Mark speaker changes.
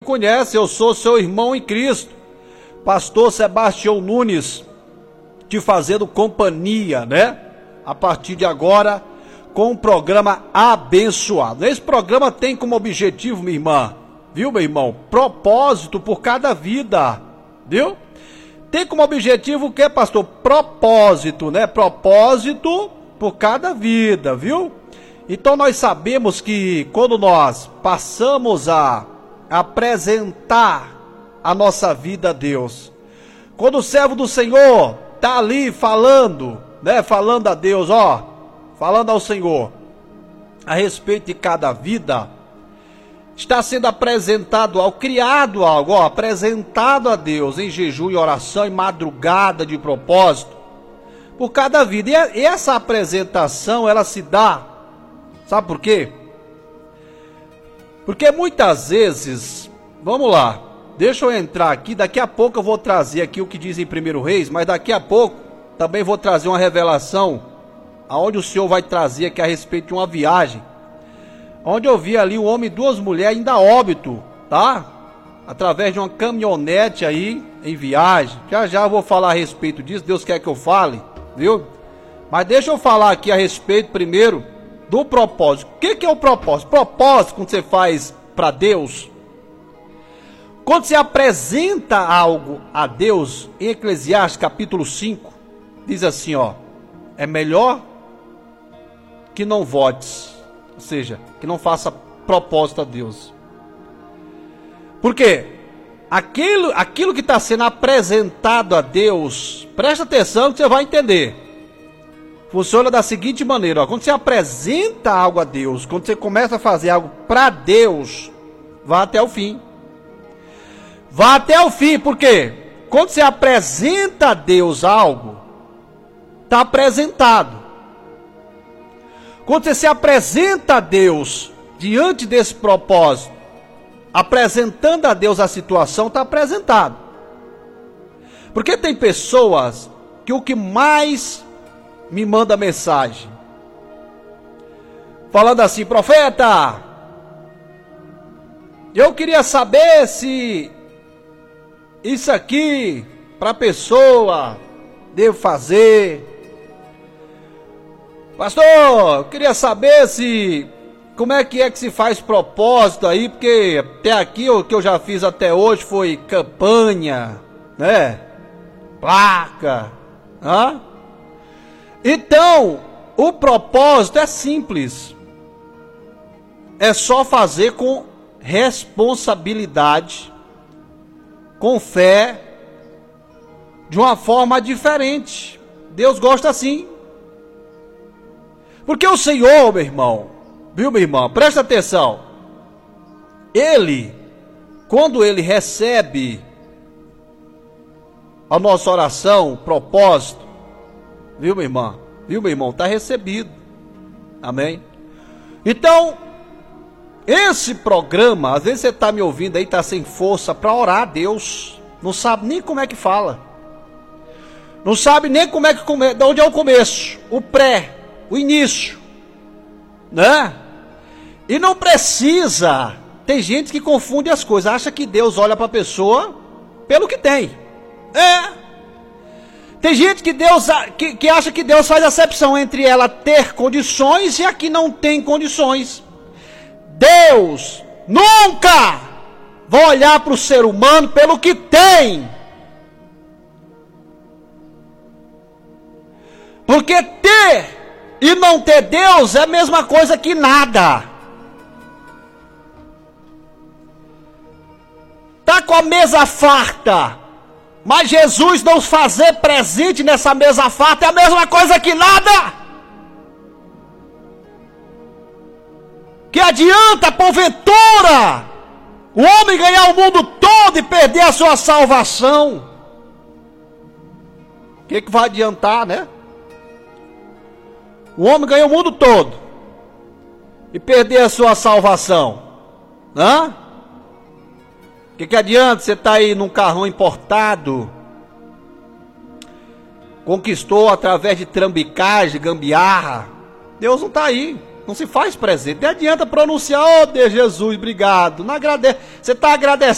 Speaker 1: conhece, eu sou seu irmão em Cristo, pastor Sebastião Nunes, te fazendo companhia, né? A partir de agora, com um programa abençoado. Esse programa tem como objetivo, minha irmã, viu, meu irmão? Propósito por cada vida, viu? Tem como objetivo o que, pastor? Propósito, né? Propósito por cada vida, viu? Então nós sabemos que quando nós passamos a apresentar a nossa vida a Deus, quando o servo do Senhor está ali falando, né? Falando a Deus, falando ao Senhor a respeito de cada vida, está sendo apresentado criado algo, apresentado a Deus em jejum e oração, em madrugada de propósito, por cada vida. E essa apresentação, ela se dá, sabe por quê? Porque muitas vezes, vamos lá, deixa eu entrar aqui, daqui a pouco eu vou trazer aqui o que diz em 1 Reis, mas daqui a pouco também vou trazer uma revelação, aonde o Senhor vai trazer aqui a respeito de uma viagem, onde eu vi ali um homem e duas mulheres ainda óbito, tá? Através de uma caminhonete aí, em viagem. Já eu vou falar a respeito disso, Deus quer que eu fale, viu? Mas deixa eu falar aqui a respeito primeiro do propósito. O que é o propósito? Propósito, quando você faz para Deus, quando você apresenta algo a Deus, em Eclesiastes capítulo 5, diz assim, é melhor que não votes, ou seja, que não faça propósito a Deus. Por quê? Aquilo que está sendo apresentado a Deus, presta atenção que você vai entender. Funciona da seguinte maneira, quando você apresenta algo a Deus, quando você começa a fazer algo para Deus, vá até o fim. Vá até o fim, por quê? Quando você apresenta a Deus algo, está apresentado. Quando você se apresenta a Deus diante desse propósito, apresentando a Deus a situação, está apresentado. Porque tem pessoas que o que mais me manda mensagem, falando assim, profeta, eu queria saber se isso aqui para a pessoa devo fazer. Pastor, eu queria saber como é que se faz propósito aí, porque até aqui o que eu já fiz até hoje foi campanha, né? Placa, Então, o propósito é simples. É só fazer com responsabilidade, com fé, de uma forma diferente. Deus gosta assim. Porque o Senhor, meu irmão, viu, meu irmão, presta atenção. Ele, quando ele recebe a nossa oração, o propósito, viu, minha irmã? Viu, meu irmão? Está recebido. Amém? Então, esse programa, às vezes você está me ouvindo aí, está sem força para orar a Deus. Não sabe nem como é que fala. Não sabe nem como é que de onde é o começo, o pré, o início, né? E não precisa. Tem gente que confunde as coisas, acha que Deus olha para a pessoa pelo que tem. Tem gente que acha que Deus faz acepção entre ela ter condições e a que não tem condições. Deus nunca vai olhar para o ser humano pelo que tem. Porque ter e não ter Deus é a mesma coisa que nada. Tá com a mesa farta, mas Jesus não fazer presente nessa mesa farta é a mesma coisa que nada. Que adianta, porventura, o homem ganhar o mundo todo e perder a sua salvação? O que vai adiantar, né? O homem ganha o mundo todo e perder a sua salvação. O que adianta você estar aí num carrão importado, conquistou através de trambicagem, gambiarra? Deus não está aí, não se faz presente. Não adianta pronunciar, Deus, Jesus, obrigado. Não agradece. Você está agradecendo